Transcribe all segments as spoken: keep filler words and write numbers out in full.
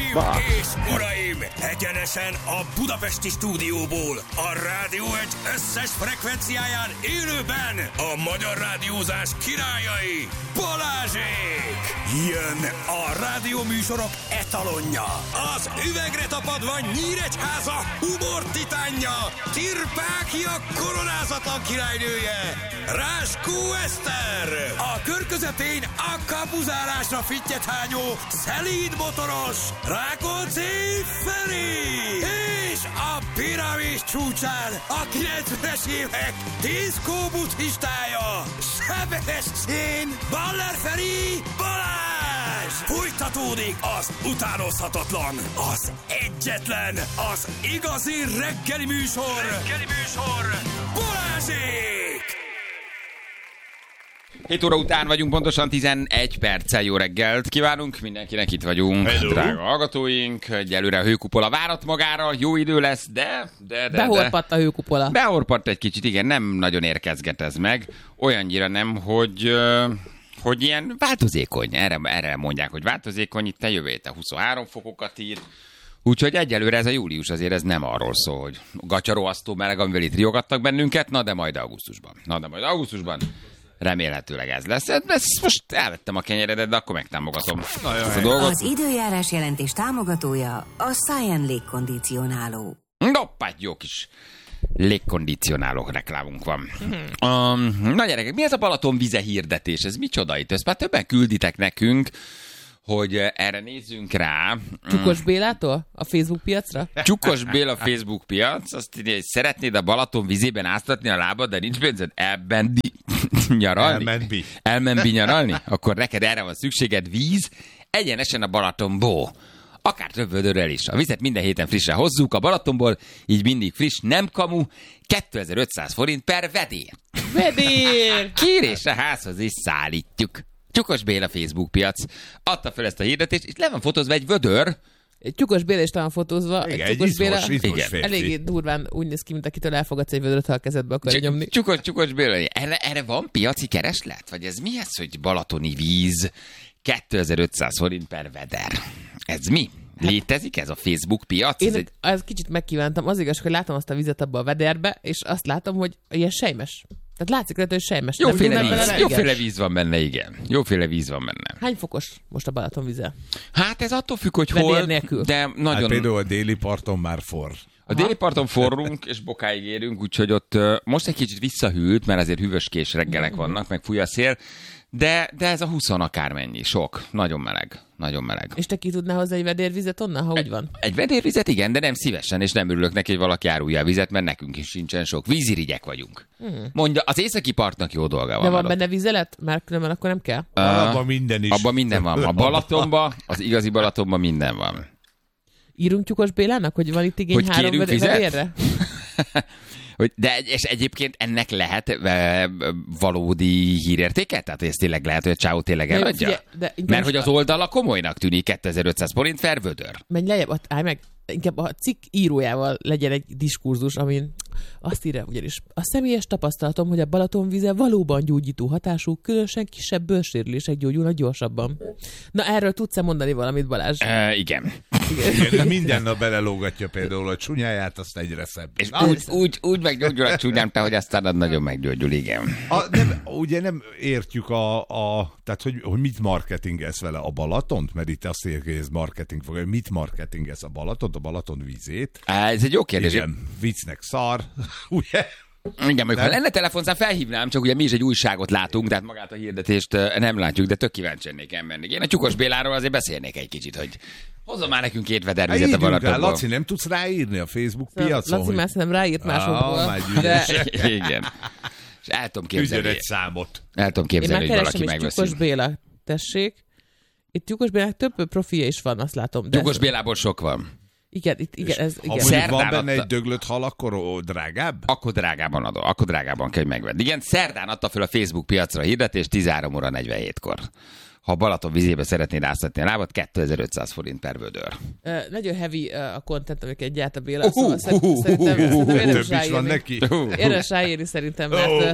Hölgyeim és uraim, egyenesen a budapesti stúdióból, a Rádió egy összes frekvenciáján élőben a magyar rádiózás királyai, Balázsék! Jön a rádióműsorok etalonja, az üvegre tapadva Nyíregyháza humor titánja, Tirpákia koronázatlan királynője, Ráskó Eszter, a kör közepén a kapuzárásra fittyet hányó, szelíd motoros, Rákóczi Feri, és a piramis csúcsán a kilencvenes évek diszkó buddhistája, Sebestyén Baller Feri Balázs! Fújtatódik az utánozhatatlan, az egyetlen, az igazi reggeli műsor, reggeli műsor, Balázsék! hét óra után vagyunk, pontosan tizenegy perccel. Jó reggelt kívánunk, mindenkinek itt vagyunk. Hello. Drága hallgatóink, egyelőre a hőkupola várat magára, jó idő lesz, de... de, de Behorpadt a hőkupola. Behorpadt egy kicsit, igen, nem nagyon érkezget ez meg. Olyannyira nem, hogy... hogy ilyen változékony, erre, erre mondják, hogy változékony, itt a jövő héten huszonhárom fokokat ír. Úgyhogy egyelőre ez a július azért ez nem arról szól, hogy gacsaróasztó meleg, amivel itt riogattak bennünket, na de majd augusztusban. Na de majd augusztusban remélhetőleg ez lesz. Ezt most elvettem a kenyeredet, de akkor megtámogatom ezt a dolgot. Az időjárás jelentés támogatója a Science légkondicionáló. Noppát, jó kis légkondicionáló reklámunk van. Um, na gyerekek, mi ez a Balaton vize hirdetés? Ez micsoda itt? Ezt már többen külditek nekünk, hogy erre nézzünk rá. Csukos Bélától? A Facebook piacra? Csukos Béla Facebook piac. Azt írja, hogy szeretnéd a Balaton vizében áztatni a lábad, de nincs pénzed elbendi nyaralni? Elmenbi. Elmenbi nyaralni? Akkor neked erre van szükséged, víz, egyenesen a Balatonból. Akár több vödörrel is. A vizet minden héten frissre hozzuk a Balatonból, így mindig friss, nem kamu, kétezer-ötszáz forint per vedér. Vedér! Kérésre házhoz is szállítjuk. Csukos Béla Facebook piac adta fel ezt a hirdetést, itt le van fotózva egy vödör. Egy Csukos Béla is talán fotózva. Igen, egy Csukos egy izmos, Béla, izmos igen, eléggé durván úgy néz ki, mint akitől elfogadsz egy vödröt, ha a kezedbe akarja nyomni. Csukos, Csukos Béla. Erre, erre van piaci kereslet? Vagy ez mi ez, hogy balatoni víz kétezer-ötszáz forint per veder? Ez mi? Létezik ez a Facebook piac? Én ez egy... ezt kicsit megkívántam. Az igaz, hogy látom azt a vizet abba a vederbe, és azt látom, hogy ilyen sejmes. Tehát látszik rajta, hogy sejmes. Jóféle víz, jóféle víz van benne, igen. Jóféle víz van benne. Hány fokos most a Balaton vize? Hát ez attól függ, hogy Vedér hol, nélkül. de nagyon... Hát például a déli parton már forr. A déli parton forrunk, és bokáig érünk, úgyhogy ott uh, most egy kicsit visszahűlt, mert azért hűvöskés reggelek vannak, meg fúj a szél, de, de ez a húsz akármennyi, sok. Nagyon meleg. Nagyon meleg. És te ki tudnál hozzá egy vedérvizet onnan, ha úgy van? Egy vedérvizet, igen, de nem szívesen, és nem örülök neki, hogy valaki árulja a vizet, mert nekünk is sincsen sok. Vízirigyek vagyunk. Hmm. Mondja, az északi partnak jó dolga van. De van ott. benne vizelet? Már különben akkor nem kell? Uh, abban minden is. Abban minden van. A Balatonban, az igazi Balatonban minden van. Írunk Csukos Bélának, hogy van itt igény hogy három vedérre? Hogy, de és egyébként ennek lehet e, valódi hírértéke? Tehát ez tényleg lehet, hogy a csávó tényleg eladja? Mert hogy az oldala komolynak tűnik, kétezer-ötszáz forint per vödör. Menj lejjebb, állj meg. Inkább a cikk írójával legyen egy diskurzus, amin azt írja ugyanis. A személyes tapasztalatom, hogy a Balatonvize valóban gyógyító hatású, különösen kisebb bőrsérülések gyógyulnak gyorsabban. Na erről tudsz-e mondani valamit, Balázs? E, igen. igen. igen minden nap belelógatja például a csúnyáját, azt egyre szebb. És úgy, úgy, úgy meggyógyul a csúnyám, te, hogy aztán az nagyon meggyógyul, igen. A, nem, ugye nem értjük a, a tehát hogy, hogy mit marketingez vele a Balatont, mert itt azt írja, hogy ez marketing fog, hogy mit marketingez a Balatont, a Balaton vízét. Ez egy jó kérdés. Igen, viccnek szar, ugye? Igen, mondjuk, ha lenne telefonszám, felhívnám, csak ugye mi is egy újságot látunk, tehát magát a hirdetést nem látjuk, de tök kíváncsi lennék embernek. Én a Csukos Béláról azért beszélnék egy kicsit, hogy hozzon már nekünk két vedervizet a Balatonból. Laci, nem tudsz ráírni a Facebook szóval piacon? Laci már szerintem ráírt másokból. Ah, de... Igen. És el tudom képzelni. Ügyen egy számot. El tudom képzelni, hogy valaki megveszi. Csukos Béla, tessék. Itt Csukos Bélának több profilja is van, azt látom. De Csukos ez... Bélából sok van. Igen, itt, igen, ez, igen. Ha van benne egy döglött hal, akkor ó, drágább? Akkor drágában adom, akkor drágában kell, hogy megvedd. Igen, szerdán adta fel a Facebook piacra a hirdetés tizenhárom óra negyvenhétkor. Ha Balaton vizébe szeretnéd áztatni a lábat, kétezer-ötszáz forint per vödör. Uh, nagyon heavy uh, a content, amiket gyárt a Béla, szóval szerintem érdemes ráírni. Érdemes ráírni szerintem, mert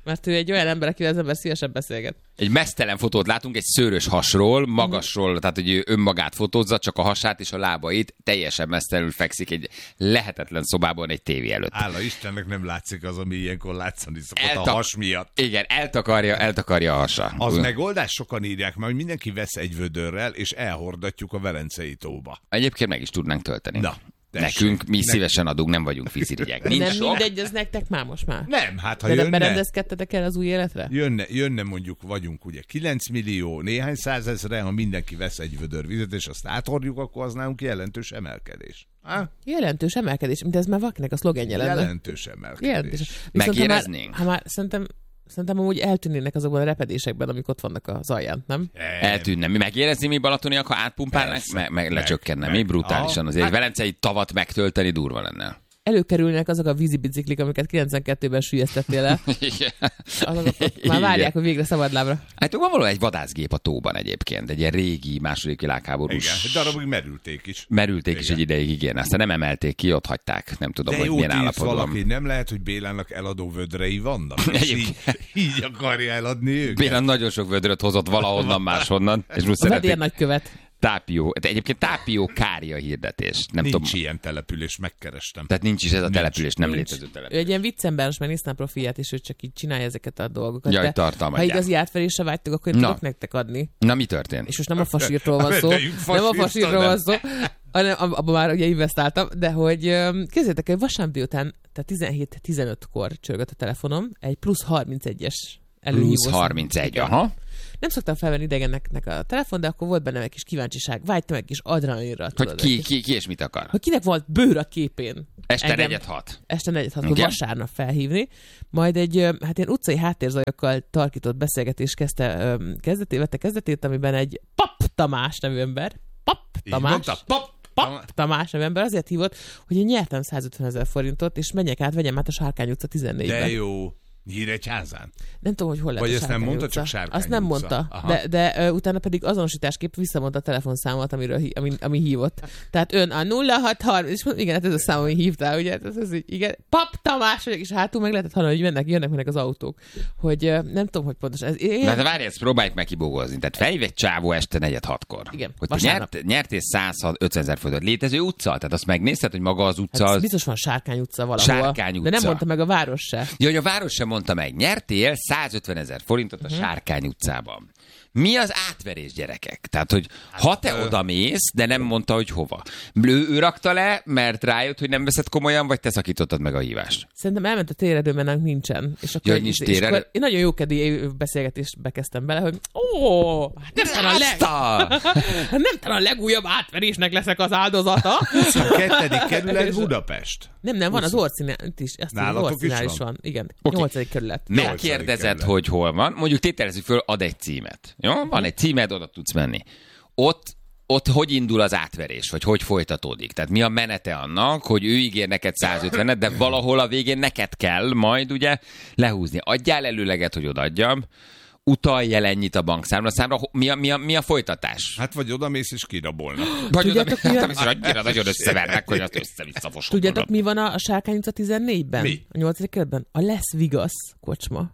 Mert ő egy olyan ember, akivel az ember szívesen beszélget. Egy mesztelen fotót látunk egy szőrös hasról, magasról, tehát hogy ő önmagát fotózza, csak a hasát és a lábait, teljesen mesztelenül fekszik egy lehetetlen szobában egy tévé előtt. Hála Istennek nem látszik az, ami ilyenkor látszani szokott Eltak- a has miatt. Igen, eltakarja, eltakarja a hasa. Az megoldás, sokan írják már, hogy mindenki vesz egy vödörrel, és elhordatjuk a Velencei tóba. Egyébként meg is tudnánk tölteni. Na, tessék. Nekünk, mi Ne- szívesen adunk, nem vagyunk fizirigyek. Nincs Nem sok. mindegy, az nektek már most már. Nem, hát ha De nem jönne, berendezkedtetek el az új életre? jönne, jönne mondjuk, vagyunk ugye kilenc millió, néhány százezre, ha mindenki vesz egy vödör vizet, és azt áthordjuk, akkor az nálunk jelentős emelkedés. Há? Jelentős emelkedés, mint ez már valakinek a szlogenje lenne. Jelentős emelkedés. Jelentős. Viszont Megéreznénk? Ha már, ha már szerintem, szerintem amúgy eltűnnének azokban a repedésekben, amik ott vannak az alján, nem? Eltűnne. Mi megérezni mi balatoniak, ha átpumpálnák? Persze. Meg, meg Meg, lecsökkenne. meg. Mi brutálisan. Aha. Azért Hát- Velencei tavat megtölteni durva lenne. Előkerülnek azok a vízibiciklik, amiket kilencvenkettőben süllyesztettél el. Igen. Azokat ott már várják, hogy végre szabadlábra. Hát van valami egy vadászgép a tóban egyébként. Egy ilyen régi második Igen, világháborús. egy darabig merülték is. Merülték is Igen. egy ideig, igen. Aztán nem emelték ki, ott hagyták. Nem tudom, De hogy jó milyen írsz állapotban. valaki, nem lehet, hogy Bélának eladó vödrei vannak, és így, Egyébként. így akarja eladni őket. Béla nagyon sok vödröt hozott valahonnan máshonnan, és most A vedér szeretnék nagykövet. tápió. De egyébként tápió kárja hirdetés. Nem Nincs tudom. ilyen település, megkerestem. Tehát nincs is ez a Nincs, település, nem nincs. létező Ő település. egy ilyen viccember, most megnéztem profilját, és ő csak így csinálja ezeket a dolgokat. Jaj, De tartalmadják. ha igazi átverésre vágytok, akkor én Na. tudok nektek adni. Na, mi történt? És most nem a fasírtól van szó, Rendeljük nem a fasírtól, fasírtól nem. van szó, hanem ab- abban már ugye investáltam, de hogy öm, képzeljétek, hogy vasárnap délután, tehát tizenhét tizenötkor csörgött a telefonom, egy plusz harmincegyes előhívó. Plusz harmincegy, Igen. aha. Nem szoktam felvenni idegeneknek a telefon, de akkor volt bennem egy kis kíváncsiság, vágytam egy kis adrenalinra. Hogy tudod, ki, egy kis- ki, ki és mit akar? hogy kinek volt bőr a képén. Este Engem negyed hat. Este negyed hatkor Igen. vasárnap felhívni, majd egy ö, hát ilyen utcai háttérzajokkal tarkított beszélgetés kezdte, öm, kezdetét, vette kezdetét, amiben egy Pap Tamás nevű ember, Pap Így Tamás, mondta, pap, Pap Tamás nevű ember azért hívott, hogy én nyertem százötven ezer forintot, és menjek át, vegyem át a Sárkány utca tizennégyben. de jó. Nyíregyházán? Nem tudom, hogy hol lett Vagy a ezt nem Sárkány mondta, utca. csak Sárkány Azt nem utca. mondta, Aha. de, de ö, utána pedig azonosításképp visszamondta a telefonszámot, amiről, hi- ami, ami hívott. Tehát ön a nulla hat harminc, és mondom, igen, hát ez a szám, ami hívtál, ugye? Ez, ez, így, igen. Pap Tamás vagyok, és hátul meg lehetett hallani, hogy jönnek, jönnek, mennek az autók. Hogy ö, nem tudom, hogy pontosan. Ez, én, Na de várj, ezt próbáljuk meg kibógozni. Tehát felhív egy csávó este negyed hatkor. Igen, Hogy te vasárnap. nyert, nyertél száz ötven ezer forintot. Létező utca? Tehát azt megnézted, hogy maga az utca hát az... biztos van Sárkány utca valahol. Sárkány De utca. nem mondta meg a város se. Ja, hogy a város sem mondta meg. Nyertél százötven ezer forintot a Mhm. Sárkány utcában. Mi az átverés, gyerekek? Tehát, hogy ha te oda mész, de nem mondta, hogy hova. Ő, ő rakta le, mert rájött, hogy nem veszed komolyan, vagy te szakítottad meg a hívást? Szerintem elment a téredő, mert nálunk nincsen. És akkor, Ja, egy- nincs és téredő? akkor én nagyon jókedély beszélgetést bekezdtem bele, hogy ó, hát nem talán a leg... Aztán! Hát nem talán a legújabb átverésnek leszek az áldozata. huszonkettő kerület Budapest. Nem, nem, van az orcinál is. Azt hiszem, az Nálatok orcinál is is van? van. Igen, Oké. nyolcadik kerület. Megkérdezed, kerület. hogy hol van. Mondjuk tételezzük föl, ad egy címet. Jó? Van egy címed, oda tudsz menni. Ott, ott hogy indul az átverés, vagy hogy folytatódik? Tehát mi a menete annak, hogy ő ígér neked százötvenet, de valahol a végén neked kell majd ugye lehúzni. Adjál előleget, hogy odaadjam, utalj el ennyit a bankszámla. Mi a, mi, a, mi a folytatás? Hát vagy odamész és kirabolnak. Vagy Tudjátok, oda, mi a- hát, hát, annyira nagyon összevernek, hogy azt össze-vissza fosod Tudjátok, magad. mi van a, a Sárkány utca tizennégyben? Mi? A nyolcadik kerületben? A Lesz Vigasz kocsma.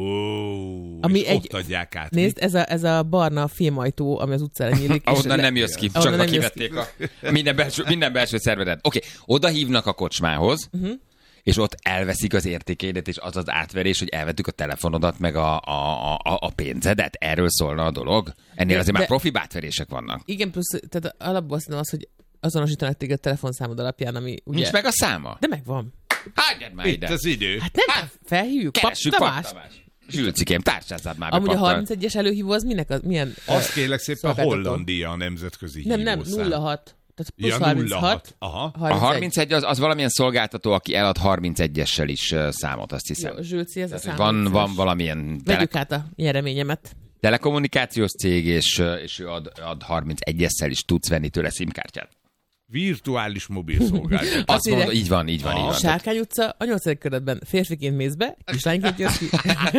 Ó, Ami és egy- ott adják át. Nézd, ez a, ez a barna fémajtó, ami az utcára nyílik. és Ahonnan le- nem jössz ki, csak Ahonnan ha nem jössz kivették a minden belső, minden belső szervedet. Oké, okay. Oda hívnak a kocsmához, uh-huh. és ott elveszik az értékeidet, és az az átverés, hogy elvettük a telefonodat, meg a, a, a, a pénzedet. Erről szólna a dolog. Ennél De- azért már de- profi átverések vannak. Igen, plusz, tehát alapból azt mondom az, hogy azonosítanak téged a telefonszámod alapján, ami ugye... Nincs meg a száma? De megvan. Hagyjad már Itt ide. az idő. Hát nem, Hát, felhívjuk. Keressük Pap Pap Tamás. Tamás. Zsülcikém, tárcsázzad már be, Amúgy a Pap Tamás. harmincegyes előhívó az minek az, milyen... Azt kérlek szépen, szolgáltató? Hollandia a nemzetközi Nem, nem, hívószám. nulla hat. Tehát plusz Ja, nulla harminchat. hat. Aha. A harmincegy. harmincegy az, az valamilyen szolgáltató, aki elad harmincegyessel is uh, számot, azt hiszem. Jó, Zsülci, ez a Tehát, szám. hogy van, van valamilyen tele- Vegyük át a nyereményemet. telekommunikációs cég, és, uh, és ő ad, ad harmincegyessel is tudsz venni tőle szimkártyát. Virtuális mobil szolgáltató. Azt írják- mondom, így van, így van, így van. Sárkány utca, a nyolcadik kerületben férfiként mész be, kislányként jössz ki.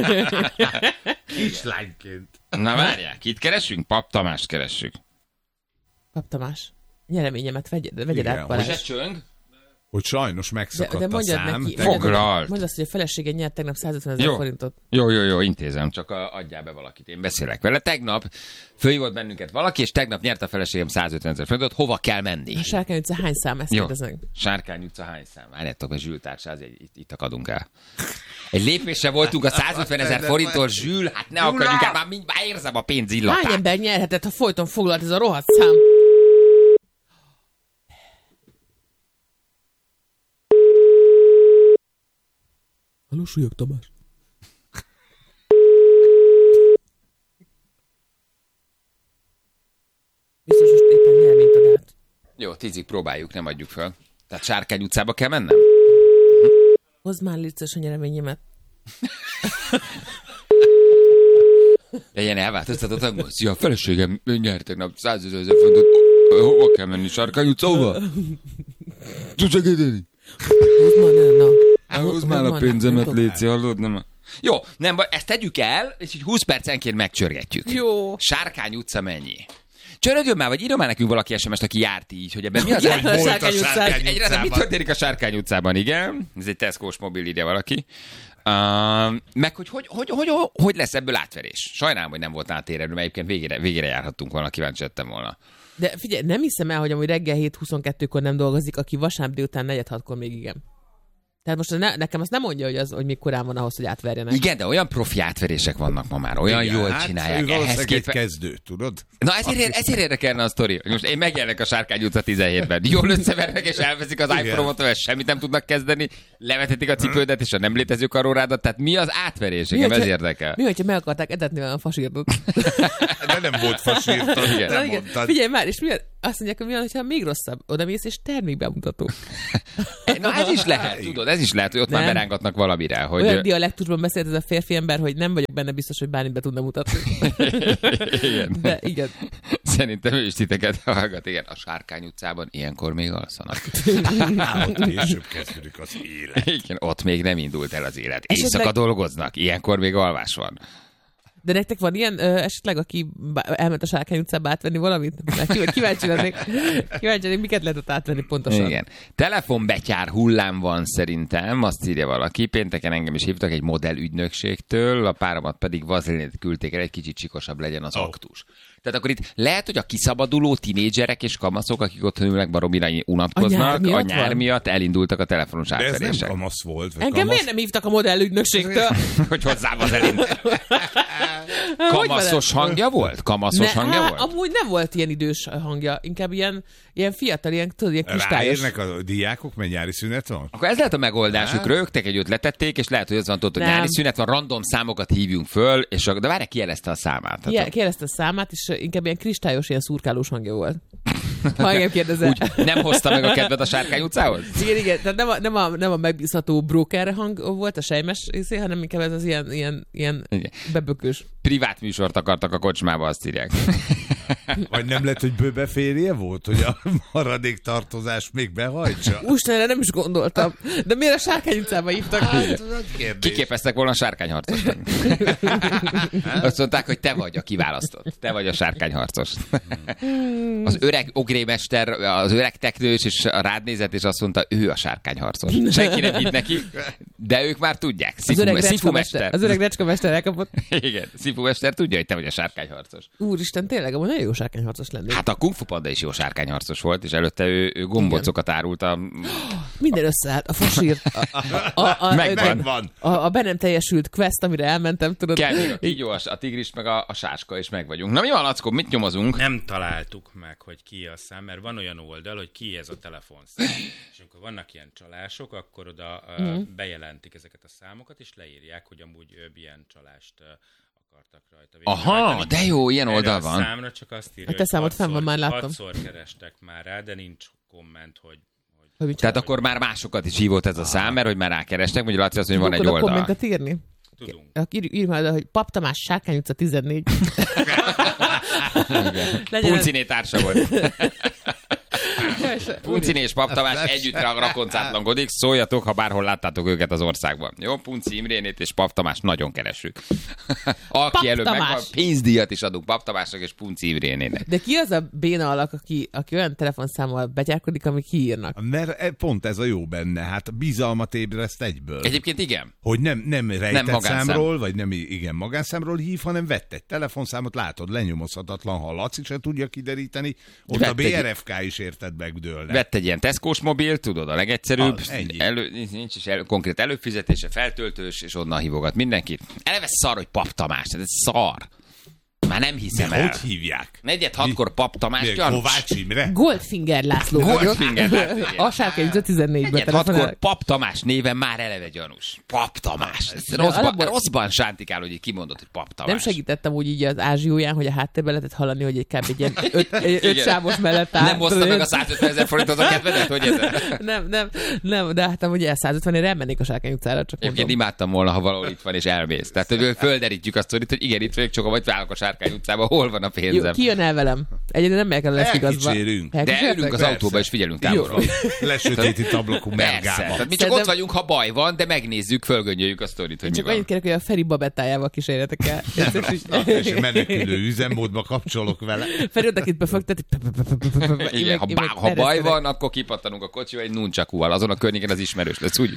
Kislányként. Na várják, kit keresünk? Pap Tamást keressük. Pap Tamás, nyereményemet vegyed, vegyed Igen, át, Most Balázs. ez csöng? hogy sajnos megszakadt de, de a szám. neki, Foglalt. Mondd azt, hogy a felesége nyert tegnap százötvenezer Jó. forintot. Jó, jó, jó, intézem, csak a, adjál be valakit, én beszélek vele. Tegnap fölhívott bennünket valaki, és tegnap nyert a feleségem százötvenezer forintot, hova kell menni? A Sárkány utca hány szám, ezt Jó, kérdeznek? Sárkány utca hány szám? Várjátok, mert Zsül társáz, itt, itt akadunk el. Egy lépésre voltunk a százötvenezer forinttól, Zsül, hát ne akadjunk el, már, mind, már érzem a pénz illatát. Hány ember nyerhetett, ha folyton foglalt ez a rohadt szám? Halló, Súlyog Tamás. Biztos, hogy éppen nyerményt ad át. Jó, tízig próbáljuk, nem adjuk fel. Tehát Sárkány utcába kell mennem? Hozd már létszes a nyereményemet. De ilyen elváltoztatott hangon. Szia, a feleségem nyert tegnap százezer forintot. Hova kell menni? Sárkány utca, hova? Tudsz segíteni? Hozd már, ne, na. Hozd már a pénzemet, léci, hallod? Nem. Jó, nem baj, ezt tegyük el, és így húsz percenként megcsörgetjük. Jó. Sárkány utca mennyi? Csörögjön már, vagy írjon már nekünk valaki es em es-t, aki járt így, hogy ebben mi az Járt a volt a Sárkány utcán. Sárkány Egyre, de mi történik a Sárkány utcában, igen? Ez egy Tesco-s mobil, ide valaki. Uh, meg hogy hogy, hogy, hogy hogy lesz ebből átverés? Sajnálom, hogy nem volt átérelő, mert egyébként végére, végére járhattunk volna, kíváncsi lettem volna. De figyelj, nem hiszem el, hogy amúgy reggel hét huszonkettőkor nem dolgozik, aki vasárnap délután negyed hatkor még igen. Tehát most ne, nekem azt nem mondja, hogy, az, hogy még korán van ahhoz, hogy átverjenek. Igen, de olyan profi átverések vannak ma már, olyan Igen, jól hát csinálják. ő valószínűleg képest- egy kezdő, tudod? Na ezért, ér, ezért érdekelne a sztori. hogy Most én megjelennek a Sárkány utca tizenhétben. Jól összevernek és elveszik az Igen. iPhone-ot, amivel semmit nem tudnak kezdeni, levetetik a cipődet és a nem létező karórádat. Tehát mi az átverés? Mi, Engem ez hogyha- érdekel. Mi, hogyha meg akarták etetni vele a fasírtot? De nem volt fasírtad, Igen. nem Na, igen. mondtad. Figyelj már, és mi, azt mondják, hogy mi van, hogyha még rosszabb, oda mész és termékbemutató. Na ez is lehet, tudod, ez is lehet, hogy ott Nem. már berángatnak valamire. Hogy... Olyan dialektusban beszélt ez a férfi ember, hogy nem vagyok benne biztos, hogy bármit be tudna mutatni. igen. De igen. Szerintem ő is titeket hallgat. Igen, a Sárkány utcában ilyenkor még alszanak. Á, ott később kezdődik az élet. Igen, ott még nem indult el az élet. Esetleg- Éjszaka dolgoznak, ilyenkor még alvás van. De nektek van ilyen ö, esetleg, aki bá- elment a Sárkány utcába átvenni valamit? Mert kíváncsi- kíváncsi lennék, kíváncsi lennék, miket lehetett átvenni pontosan. Igen. Telefonbetyár hullám van szerintem, azt írja valaki. Pénteken engem is hívtak egy modellügynökségtől, a páromat pedig vazelinét küldték el, egy kicsit csikosabb legyen az Oh. aktus. Tehát akkor itt lehet, hogy a kiszabaduló tinédzserek és kamaszok, akik ott ülnek baromira unatkoznak, A nyár miatt a nyár van? miatt elindultak a telefonos De ez nem átverések. kamasz volt. vagy Engem kamasz... miért nem hívtak a modellügynökségtől? Hogy hozzá vazelint. Kamaszos hangja volt? Kamaszos hangja hát, volt? amúgy nem volt ilyen idős hangja, inkább ilyen, ilyen fiatal, ilyen, tudod, ilyen kristályos. Ráérnek a diákok, mert nyári szünet van? Akkor ez lehet a megoldásuk, rögtek egy ötletet, és lehet, hogy az van tudod, hogy Nem. nyári szünet van, random számokat hívjunk föl, és a, de várj, kijelezte a számát. Ki- Hát, Kérdezte a számát, és inkább ilyen kristályos, ilyen szurkálós hangja volt. Ha engem kérdezel. úgy nem hozta meg a kedved a Sárkány utcához? Igen, igen, tehát nem a, nem a, nem a megbízható broker hang volt, a sejmes részé, hanem inkább ez az ilyen, ilyen, ilyen Igen. bebökős. Privát műsort akartak a kocsmába, azt írják. Vagy nem lett, hogy bőbe férje volt, hogy a maradék tartozás még behajtsa? Úristen, nem is gondoltam. De miért a Sárkány utcába hívtak? Hát, nagy kérdés. Kiképeztek volna a sárkányharcos. Azt mondták, hogy te vagy a kiválasztott. Te vagy a sárkányharcos. Az öreg ogrémester, az öreg teknős, és rád nézett, és azt mondta, ő a sárkányharcos. Senki nem hitt neki, de ők már tudják. Az Szifu, öreg szifu recska-mester, mester. az öreg recska-mester elkapott. Igen, szifu mester tudja, hogy te vagy a sárkányharcos. Úristen, tényleg, amúgy nagyon jó sárkányharcos lennék. Hát a Kung Fu Panda is jó sárkányharcos volt, és előtte ő, ő gombocokat árult a... Minden összeállt, a fasír, a, a, a, Megvan. Megvan. a, a be nem teljesült quest, amire elmentem, tudod. Kell még a kígyó, a a tigris, meg a, a sáska, és meg vagyunk. Na mi van, Lackó, mit nyomozunk? Nem találtuk meg, hogy ki a szám, mert van olyan oldal, hogy ki ez a telefonszám. És amikor vannak ilyen csalások, akkor oda uh, bejelentik ezeket a számokat, és leírják, hogy amúgy ö, milyen csalást uh, akartak rajta Aha, végrehajtani. de jó, ilyen Erre oldal a van. számra csak azt írja, A te hogy számod fenn van, hatszor- már láttam. hatszor kerestek már rá, de nincs komment, hogy... hogy... Hogy mit Tehát akkor már másokat is hívott ez a szám, mert hogy már rákerestek, vagy Laci azt mondja, hogy van tudok egy oda oldal. kommentet írni? Tudunk. Akkor Írj, írj már oda, hogy Pap Tamás, Sárkány utca tizennégy. Legyen ez- Punciné társa volt. Puncini és Pap Tamás együtt rakoncátlankodik, szóljatok, ha bárhol láttátok őket az országban. Jó, Punci Imrénét és Pap Tamás nagyon keresünk. Aki előbb megvan, pénzdíjat is adunk Pap Tamásnak és Punci Imrénének. De ki az a béna alak, aki, aki olyan telefonszámmal betyárkodik, ami kiírnak? Mert pont ez a jó benne, hát bizalmat ébreszt egyből. Egyébként igen. Hogy nem, nem rejtett Nem számról, vagy nem igen magánszámról hív, hanem vett egy telefonszámot, látod, lenyomozhatatlan, ha Laci se tudja kideríteni, ott vett a bé er ef ká egy... is érted megdőlne. Vett egy ilyen Tesco-s mobil, tudod, a legegyszerűbb, A, elő, nincs is elő, konkrét előfizetése, feltöltős, és onnan hívogat mindenkit. Eleve szar, hogy Pap Tamás, ez szar. Már nem hiszem de el. hogy hívják? Negyed hatkor Pap Tamás, gyanús. Kovács Imre? Goldfinger László vagyok. Goldfinger László. A Sárkány utca tizennégyben Negyed hatkor telefonál. Pap Tamás néven már eleve gyanús. Pap Tamás. Ez rosszban, alapból... rosszban sántikál, hogy így kimondott, hogy Pap Tamás. Nem segítettem úgy így az ázsióján, hogy a háttérben lehetett hallani, hogy egy kb. Egy ilyen öt, öt sávos mellett áll. Nem hozta meg a százötven ezer forintot a kedvedet, hogy ez? Nem, nem, nem, de hát ugye százötvenére elmennék a Sárkány utcára, csak Egyébként mondom. imádtam volna, ha valahol itt van és elmész. Tehát, hogy földerítjük azt, hogy igen, itt vagyok, csak vagy válok a Sárkány utcába, hol van a pénzem. Jó, ki jön el velem? Egyébként nem meg kell lesz igazba. Elkicsérünk. De ülünk az Persze. autóba és figyelünk távolról. Lesötétít ablakú Persze. mergába. Tehát mi csak Szerintem- ott vagyunk, ha baj van, de megnézzük, fölgöngyöljük a sztorit, hogy mi Csak van. annyit kérek, hogy a Feri babettájával kísérjetek el. És menekülő üzemmódba kapcsolok vele. Feri odakit befogtat. Igen, ha, bá, ha baj van, akkor kipattanunk a kocsival egy nuncsakúval. Azon a környéken az ismerős lesz, úgyis.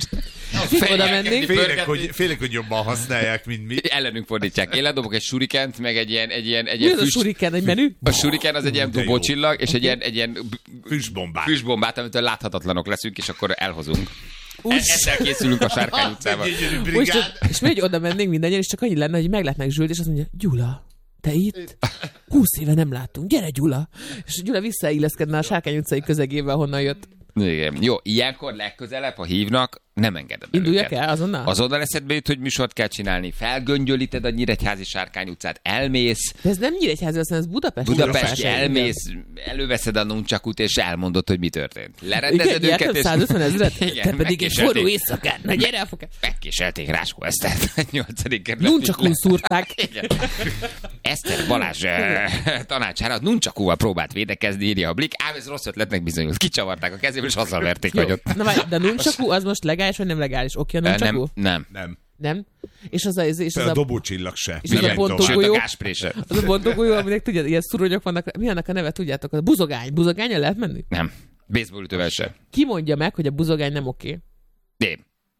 Oda mennénk. Félek, hogy, félek, hogy jobban használják, mint mi. Ellenünk fordítják. Én ledobok egy surikent, meg egy ilyen, egy ilyen, egy Mi ilyen az a suriken, egy menü? A suriken az egy ilyen De jó. dobócsillag, és egy ilyen, egy ilyen b- Füstbombák. füstbombát, amitől láthatatlanok leszünk, és akkor elhozunk. E- ezzel készülünk a Sárkány utcában. Gyönyörű Most, brigád. és még oda mennénk mindannyian, és csak annyi lenne, hogy meglátnánk Zsült, és azt mondja, Gyula, te itt? Húsz éve nem láttunk, gyere Gyula! És Gyula visszailleszkedne a Sárkány utcai közegébe, honnan jött. Igen. Jó, ilyenkor legközelebb, ha hívnak, nem engeded el Induljak őket. el azonnal? Azonnal eszedbe jut, hogy műsort kell csinálni, felgöngyölíted a Nyíregyházi Sárkány utcát, elmész, De ez nem Nyíregyházi, aztán ez Budapest. Budapest, Igen. elmész, előveszed a nuncsakút, és elmondod, hogy mi történt. Lerendezed Igen, őket, nyertem és... százötven ezret? Igen, Te pedig egy megkéselték. forró éjszakán. Na gyere el fogad. Megkéselték Ráskó Esztert, nyolcadik kerület. Nuncsakún szúrták. Igen. Eszter Balázs eh, tanácsára nuncsakúval próbált védekezni, írja a Blik, ám ez rossz ötletnek bizonyult. Kicsavarták a kezéből, és azzal verték Jó. nagyot. Na várj, de a nuncsakú az most legális, vagy nem legális? Oké, a Eh, nuncsakú? Nem, nem. Nem. Nem? És az a, és De az a a, dobócsillag se. És ez a Igen, pontó tovább. Sőt, a golyó? gásprése. az a bontogójó, aminek tudjátok, ilyen szuronyok vannak. Mi annak a neve, tudjátok? A buzogány. Buzogányon lehet menni? Nem. Baseballütővel se. Ki mondja meg, hogy a buzogány nem oké? Én.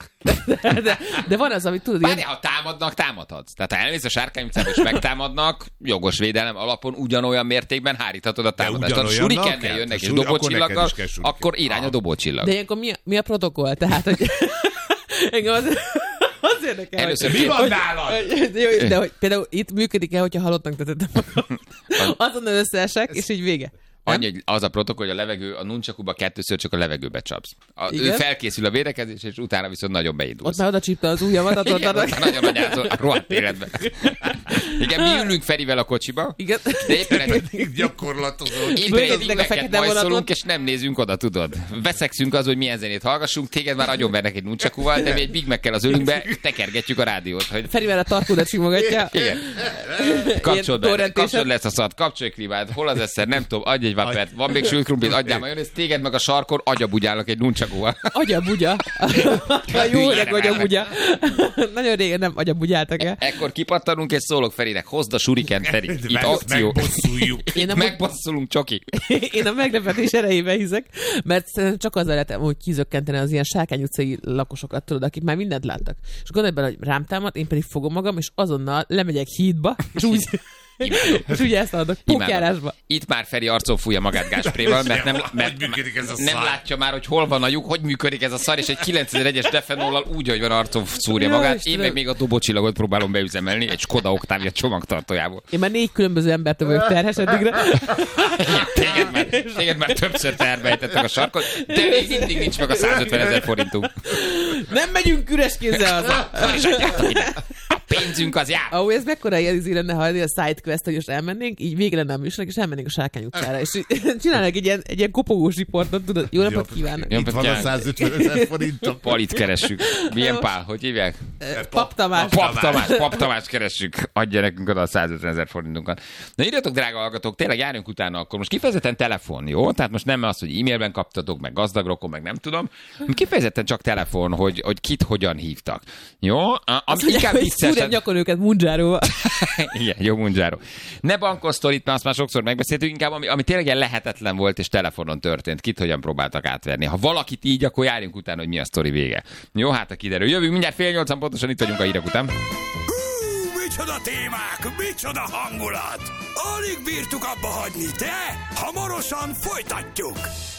De, de van az, amit tudod, Várj, ilyen, ha támadnak, támadhatsz. Tehát ha elmész a Sárkány utcába és megtámadnak, jogos védelem alapon ugyanolyan mértékben háríthatod a támadást. Ha ugyanolyannak surikennel kell? jönnek és Suri- akkor dobócsillaggal, neked is kell suriken. akkor irány a Aha. dobócsillag. de ilyenkor mi a, mi a protokoll? Tehát, hogy engem az, az érdekel, Először hogy, Mi van hogy- nálad? hogy- jó, de hogy például itt működik-e, hogyha halottnak tetettem magam? Azonnal összeesek, és így vége. Nem? Annyi, hogy az a protokoll, hogy a levegő, a nuncsakúba kettőször csak a levegőbe csapsz. A, ő Igen? felkészül a védekezés, és utána viszont nagyon beindulsz. Ott már oda csípta az ujjamat, adott Igen, annak. ott nagyon anyázol, rohadt életben. Igen, mi ülünk Ferivel a kocsiba, Igen. de éppen egy Gyakorlatozó. éppen Fölvezetik egy a éveket fekete majszolunk, vonatot. és nem nézünk oda, tudod. Veszekszünk az, hogy milyen zenét hallgassunk, téged már agyonvernek egy nuncsakúval, de mi egy Big Mac-kel az ölünkbe, tekergetjük a rádiót, hogy Ferivel a tarkódat simogatja. igen. Kapcsold be, torrentések. kapcsold le ezt a szart, kapcsolj klímát, hol az eszer, nem tudom, adj egy vapert, van még sült krumplit, adjál majonézt, téged meg a sarkon agyabugyálnak egy nuncsakúval. Agyabugya. A jó Hülyére öreg agyabugya. Nagyon régen nem agyabugyáltak el. Ekkor kipattanunk, és szólok Ferinek, hozd a surikent, Feri. Itt Meg- akció. Megbosszuljuk. Én a, Megbasszulunk, csoki. én a meglepetés erejébe hiszek, mert szerintem csak azzal lehet hogy kizökkenteni az ilyen Sárkány utcai lakosokat, tudod, akik már mindent láttak. És gondolj bele, hogy rám támad, én pedig fogom magam, és azonnal lemegyek hídba, és úgy, és ugye ezt adok, pókjárásba. Itt már Feri arcon fújja magát gáspréval, mert nem, mert Hogy működik ez a nem szar? látja már, hogy hol van a lyuk, hogy működik ez a szar, és egy kilencezer-es defenollal úgy, hogy van arcon szúrja Jaj, magát. Én Istenem. meg még a dobócsillagot próbálom beüzemelni egy Skoda Octavia csomagtartójából. Én már négy különböző embertől vagyok terhes eddigre. Téged már, téged már többször terbejtettek a sarkon, de még mindig nincs meg a százötven ezer forintunk. Nem megyünk üres kézzel haza. És adjátok ide. pénzünk az jár. Ahol ez mekkora jelzi lenne, ha ez a sidequest, hogy most elmennénk, így vége lenne a műsornak, és elmennénk a Sárkány utcára, és csinálnak egy ilyen, egy ilyen kopogós riportot, tudod, jó napot kívánok. Itt van a százötvenezer forintom. Palit keressük. Milyen Pál? Hogy hívják? Pap Tamás. Pap Tamás, Pap Tamás keressük. Adja nekünk oda a százötvenezer forintunkat. Na írjatok, drága hallgatók, tényleg járjunk utána akkor. Most kifejezetten telefon, jó? Tehát most nem az, hogy e-mailben kaptatok, meg gazdagrokon, meg nem tudom. Kifejezetten csak telefon, hogy, hogy kit hogyan hívtak. Jó? Ami inkább viccesen... Nyakon őket Mundzsáróval. Igen, jó Mundzsáró. Ne bankosztolít, mert azt már sokszor megbeszéltük, inkább ami, ami tényleg ilyen lehetetlen volt, és telefonon történt. Kit hogyan próbáltak átverni. Ha valakit így, akkor járjunk utána, hogy mi a sztori vége. Jó, hát a kiderül. Jövünk mindjárt fél nyolcan, pontosan itt vagyunk a hírek után. Hú, micsoda témák, micsoda hangulat! Alig bírtuk abba hagyni, de hamarosan folytatjuk!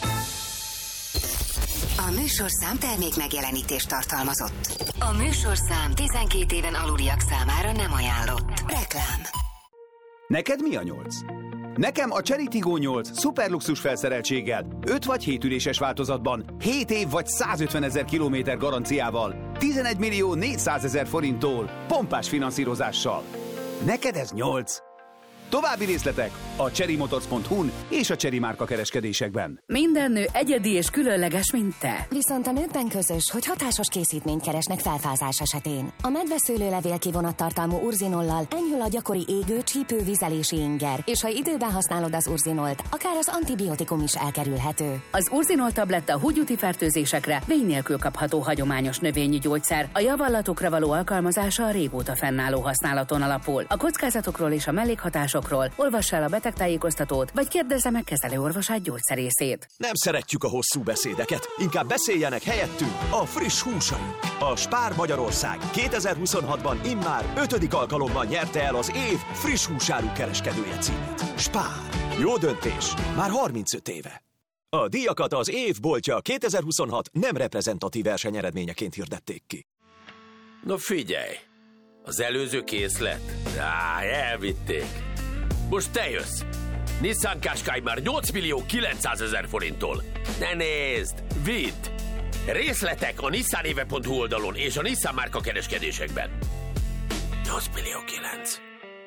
A műsorszám termék megjelenítést tartalmazott. A műsorszám tizenkét éven aluliak számára nem ajánlott. Reklám. Neked mi a nyolc? Nekem a Chery Tiggo nyolc szuperluxus felszereltséggel, öt vagy hét üléses változatban, hét év vagy százötvenezer kilométer garanciával, tizenegy millió négyszázezer forinttól, pompás finanszírozással. Neked ez nyolc? További részletek a chery motors pont hu-n és a Chery márka kereskedésekben. Minden nő egyedi és különleges, mint te. Viszont a nőkben közös, hogy hatásos készítményt keresnek felfázás esetén. A medveszőlőlevél kivonattartalmú urzinollal enyhül a gyakori égő, csípő, vizelési inger, és ha időben használod az urzinolt, akár az antibiotikum is elkerülhető. Az urzinol tabletta húgyúti fertőzésekre vény nélkül kapható hagyományos növényi gyógyszer. A javallatokra való alkalmazása a régóta fennálló használaton alapul. A kockázatokról és a mellékhatásokról olvass el a betegtájékoztatót, vagy kérdezze meg kezelőorvosát, gyógyszerészét. Nem szeretjük a hosszú beszédeket, inkább beszéljenek helyettünk a friss húsai. A Spár Magyarország kétezer-huszonhatban immár ötödik alkalommal nyerte el az év friss húsáru kereskedője címét. Spár. Jó döntés. Már harmincöt éve. A díjakat az év boltja kétezer-huszonhat nem reprezentatív versenyeredményeként hirdették ki. No figyelj! Az előző készlet? Á, elvitték. Most te jössz. Nissan Qashqai már nyolc millió kilencszázezer forinttól. Ne nézd, vidd! Részletek a nissanéve pont hu oldalon és a Nissan márka kereskedésekben. nyolc millió kilenc.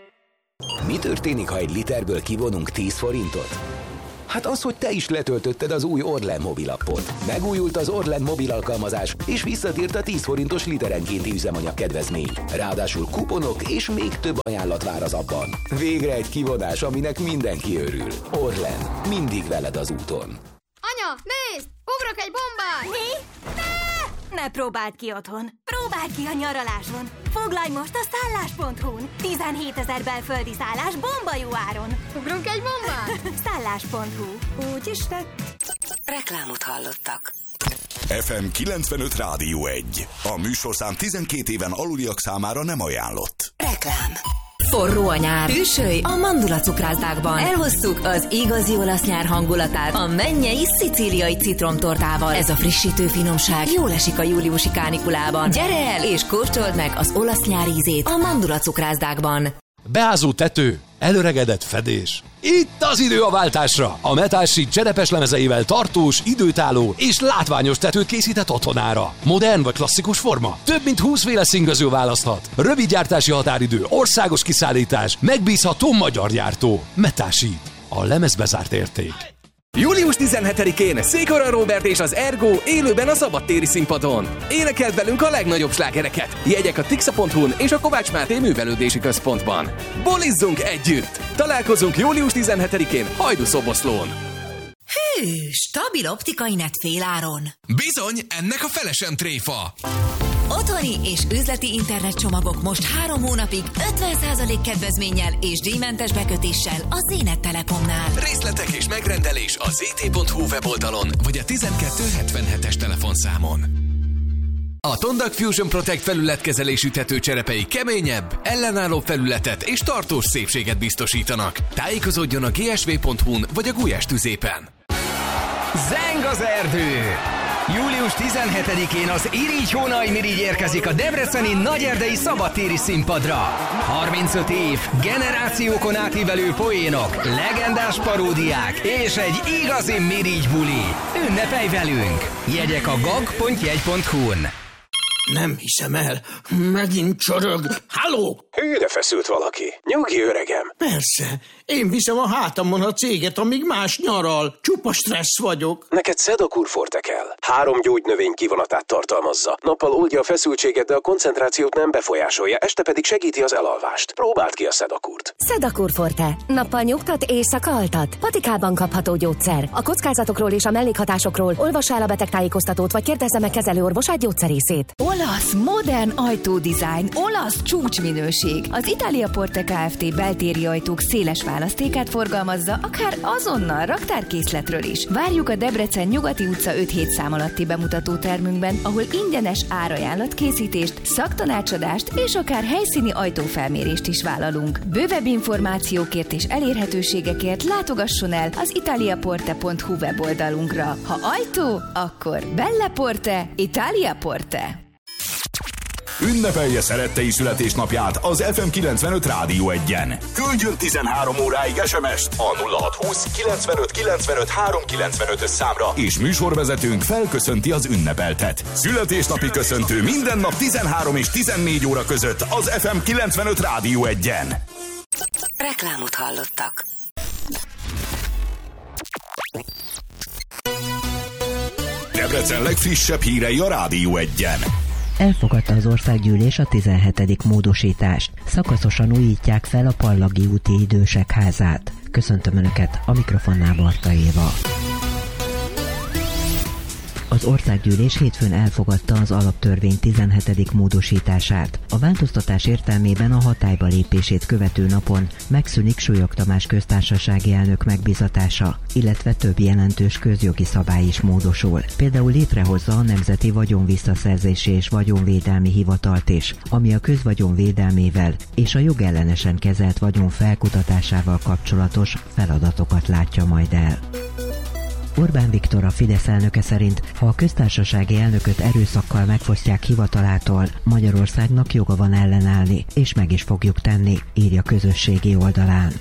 Mi történik, ha egy literből kivonunk tíz forintot? Hát az, hogy te is letöltötted az új Orlen mobilappot. Megújult az Orlen mobil alkalmazás, és visszatért a tíz forintos literenkénti üzemanyag kedvezmény. Ráadásul kuponok és még több ajánlat vár az abban. Végre egy kivonás, aminek mindenki örül. Orlen, mindig veled az úton. Anya, nézd! Ugrok egy bombát! Mi? Ne! Ne próbáld ki otthon. Próbáld ki a nyaraláson. Foglalj most a szállás pont hu-n. tizenhétezer belföldi szállás bomba jó áron. Ugrunk egy bombát? szállás pont hu. Úgyis tett. Reklámot hallottak. ef em kilencvenöt Rádió egy. A műsorszám tizenkét éven aluliak számára nem ajánlott. Reklám. Forró a nyár, hűsölj a Mandula cukrászdákban. Elhoztuk az igazi olasz nyár hangulatát a mennyei szicíliai citromtortával. Ez a frissítő finomság jól esik a júliusi kánikulában. Gyere el és kóstold meg az olasz nyár ízét a Mandula cukrászdákban. Beázó tető, előregedett fedés. Itt az idő a váltásra! A Metalsheet cserepes lemezeivel tartós, időtálló és látványos tetőt készített otthonára. Modern vagy klasszikus forma? Több mint húsz féle színgöző választhat. Rövid gyártási határidő, országos kiszállítás, megbízható magyar gyártó. Metalsheet. A lemezbe zárt érték. július tizenhetedikén Székora Róbert és az Ergo élőben a szabadtéri színpadon. Énekeld velünk a legnagyobb slágereket. Jegyek a tixa pont hu-n és a Kovács Máté művelődési központban. Bolizzunk együtt! Találkozunk július tizenhetedikén Hajdú-Szoboszlón. Hű, stabil optikai net féláron. Bizony, ennek a fele sem tréfa. Otthoni és üzleti internetcsomagok most három hónapig ötven százalék kedvezménnyel és díjmentes bekötéssel a Zénet Telekomnál. Részletek és megrendelés a zé té pont hu weboldalon vagy a tizenkettő hetvenhetes telefonszámon. A Tondak Fusion Protect felületkezelésű tetőcserepei keményebb, ellenálló felületet és tartós szépséget biztosítanak. Tájékozódjon a gé es vé pont hu-n vagy a Gulyás tüzépen. Zeng az erdő! július tizenhetedikén az Irigy Hónaj Mirigy érkezik a debreceni Nagyerdei szabadtéri színpadra. harmincöt év, generációkon átívelő poénok, legendás paródiák és egy igazi Mirigy buli. Ünnepelj velünk! Jegyek a gag pont jegy pont hu-n. Nem hiszem el. Megint csörög. Halló? Hűre feszült valaki. Nyugi, öregem. Persze. Én viszem a hátamon a céget, amíg más nyaral. Csupa stressz vagyok. Neked Sedakur Forte kell. Három gyógynövény kivonatát tartalmazza. Nappal oldja a feszültséget, de a koncentrációt nem befolyásolja, este pedig segíti az elalvást. Próbáld ki a Sedakurt. Sedakur Forte. Nappal nyugtat, éjszaka altat. Patikában kapható gyógyszer. A kockázatokról és a mellékhatásokról olvassa el a betegtájékoztatót, vagy kérdezze meg kezelőorvosát, gyógyszerészét. Olasz, modern ajtódizájn, olasz csúcsminőség. Az Italia Porte Kft. Beltéri ajtók széles választékát forgalmazza, akár azonnal raktárkészletről is. Várjuk a Debrecen Nyugati utca öt hét szám alatti bemutató termünkben, ahol ingyenes árajánlatkészítést, szaktanácsadást és akár helyszíni ajtófelmérést is vállalunk. Bővebb információkért és elérhetőségekért látogasson el az italiaporte pont hu weboldalunkra. Ha ajtó, akkor Belle Porte, Italia Porte. Ünnepelje szerettei születésnapját az ef em kilencvenöt Rádió egyen. Küldjön tizenhárom óráig es em est a nulla hat húsz kilencvenöt kilencvenöt háromszázkilencvenöt számra, és műsorvezetőnk felköszönti az ünnepeltet. Születésnapi köszöntő minden nap tizenhárom és tizennégy óra között az ef em kilencvenöt Rádió egyen. Reklámot hallottak. Debrecen legfrissebb hírei a Rádió egyen. Elfogadta az országgyűlés a tizenhetedik módosítást. Szakaszosan újítják fel a Pallagi úti idősek házát. Köszöntöm Önöket, a mikrofonnál Barta Éva. Az országgyűlés hétfőn elfogadta az alaptörvény tizenhetedik módosítását. A változtatás értelmében a hatályba lépését követő napon megszűnik Súlyog Tamás köztársasági elnök megbízatása, illetve több jelentős közjogi szabály is módosul. Például létrehozza a Nemzeti Vagyonvisszaszerzési és Vagyonvédelmi Hivatalt is, ami a közvagyon védelmével és a jogellenesen kezelt vagyon felkutatásával kapcsolatos feladatokat látja majd el. Orbán Viktor, a Fidesz elnöke szerint, ha a köztársasági elnököt erőszakkal megfosztják hivatalától, Magyarországnak joga van ellenállni, és meg is fogjuk tenni, írja közösségi oldalán.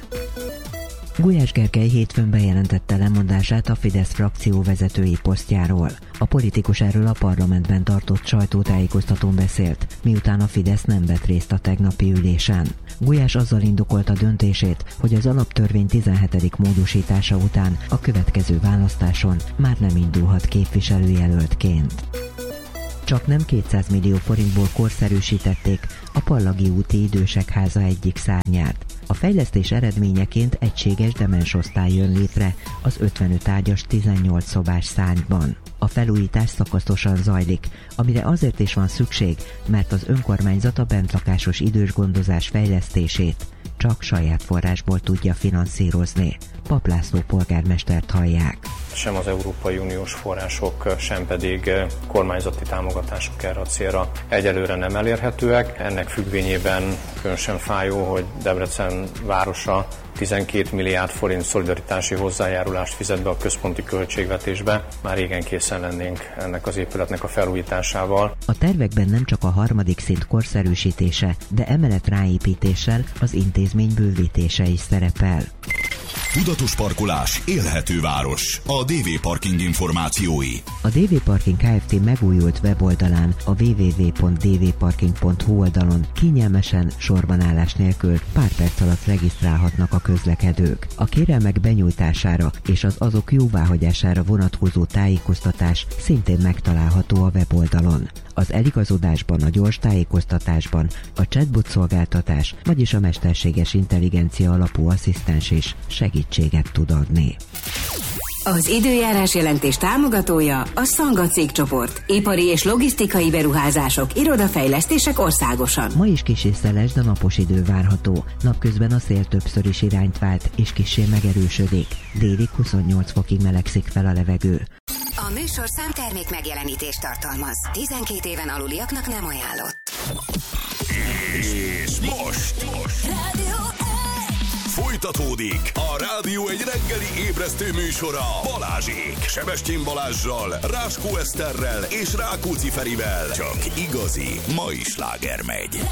Gulyás Gergely hétfőn bejelentette lemondását a Fidesz frakció vezetői posztjáról. A politikus erről a parlamentben tartott sajtótájékoztatón beszélt, miután a Fidesz nem vett részt a tegnapi ülésen. Gulyás azzal indokolta döntését, hogy az alaptörvény tizenhetedik módosítása után a következő választáson már nem indulhat képviselőjelöltként. Csak nem kétszáz millió forintból korszerűsítették a Pallagi úti idősek háza egyik szárnyát. A fejlesztés eredményeként egységes demensosztály jön létre az ötvenöt ágyas tizennyolc szobás szárnyban. A felújítás szakaszosan zajlik, amire azért is van szükség, mert az önkormányzat a bentlakásos idősgondozás fejlesztését csak saját forrásból tudja finanszírozni. Pap László polgármestert hallják. Sem az Európai Uniós források, sem pedig kormányzati támogatások erre a célra egyelőre nem elérhetőek. Ennek függvényében különösen fájó, hogy Debrecen városa tizenkét milliárd forint szolidaritási hozzájárulást fizet be a központi költségvetésbe. Már régen készen lennénk ennek az épületnek a felújításával. A tervekben nem csak a harmadik szint korszerűsítése, de emelet ráépítéssel az intézmény bővítése is szerepel. Tudatos parkolás, élhető város. A dé vé Parking információi. A dé vé Parking Kft. Megújult weboldalán, a double-u double-u double-u pont d v parking pont h u oldalon kényelmesen, sorbanállás nélkül pár perc alatt regisztrálhatnak a közlekedők. A kérelmek benyújtására és az azok jóváhagyására vonatkozó tájékoztatás szintén megtalálható a weboldalon. Az eligazodásban, a gyors tájékoztatásban a chatbot szolgáltatás, vagyis a mesterséges intelligencia alapú asszisztens is segítséget tud adni. Az időjárás jelentés támogatója a Szanga cégcsoport. Ipari és logisztikai beruházások, irodafejlesztések országosan. Ma is kissé szeles, de napos idő várható. Napközben a szél többször is irányt vált, és kissé megerősödik. Délig huszonnyolc fokig melegszik fel a levegő. A műsorszám termék megjelenítést tartalmaz. tizenkét éven aluliaknak nem ajánlott. És most, most. Folytatódik a Rádió egy reggeli ébresztő műsora Balázsék. Sebestyén Balázssal, Ráskó Eszterrel és Rákóczi Ferivel. Csak igazi mai sláger megy.